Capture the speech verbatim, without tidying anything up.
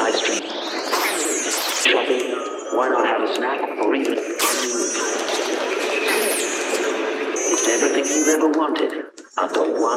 high street. Shopping, why not have a snack or even on the move? It's everything you've ever wanted under one